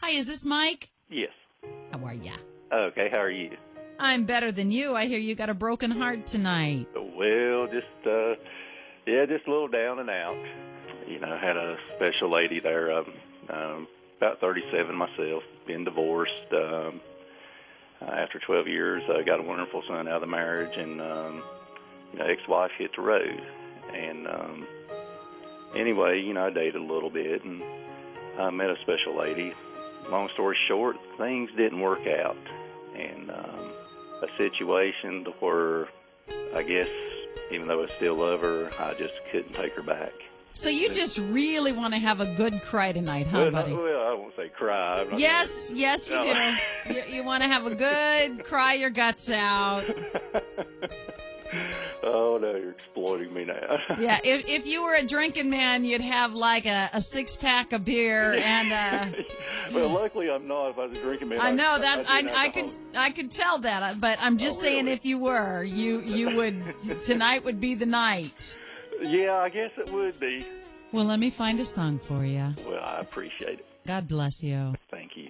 Hi, is this Mike? Yes. How are ya? Okay, how are you? I'm better than you. I hear you got a broken heart tonight. Well, just a little down and out. You know, I had a special lady there, about 37 myself, been divorced. After 12 years, I got a wonderful son out of the marriage, and, ex-wife hit the road. And anyway, I dated a little bit, and I met a special lady. Long story short, things didn't work out. And a situation to where I guess, even though I still love her, I just couldn't take her back. So you just really want to have a good cry tonight, huh, buddy? Well, I won't say cry. Yes, you do. You want to have a good cry your guts out. Oh, no, you're exploiting me now. Yeah, if you were a drinking man, you'd have like a six-pack of beer and... Well, luckily I'm not. If I was a drinking man, I know I could tell that, but I'm just saying, if you were, you would, tonight would be the night. Yeah, I guess it would be. Well, let me find a song for you. Well, I appreciate it. God bless you. Thank you.